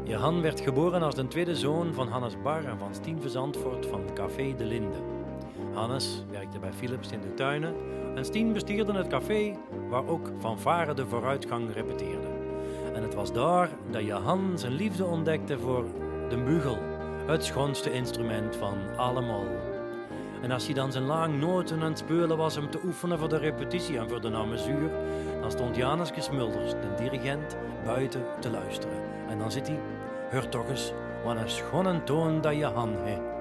Johan werd geboren als de tweede zoon van Hannes Bar en van Stien Zandvoort van Café de Linde. Hannes werkte bij Philips in de tuinen en Stien bestierde het café waar ook Fanfare de Vooruitgang repeteerde. En het was daar dat Johan zijn liefde ontdekte voor de bugel, het schoonste instrument van allemaal. En als hij dan zijn lang noten aan het spelen was om te oefenen voor de repetitie en voor de amusuur, dan stond Januske Smulders, de dirigent, buiten te luisteren. En dan zit hij, hoor toch eens, wat een schone toon dat Johan heeft.